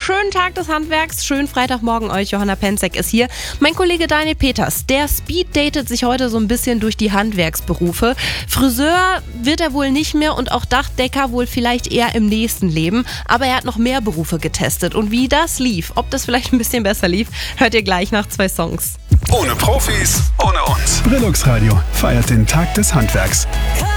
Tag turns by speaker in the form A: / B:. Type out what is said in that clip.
A: schönen Tag des Handwerks, schönen Freitagmorgen euch. Johanna Penzek ist hier. Mein Kollege Daniel Peters, der speeddatet sich heute so ein bisschen durch die Handwerksberufe. Friseur wird er wohl nicht mehr und auch Dachdecker wohl vielleicht eher im nächsten Leben. Aber er hat noch mehr Berufe getestet. Und wie das lief, ob das vielleicht ein bisschen besser lief, hört ihr gleich nach 2 Songs.
B: Ohne Profis, ohne uns.
C: Brillux Radio feiert den Tag des Handwerks.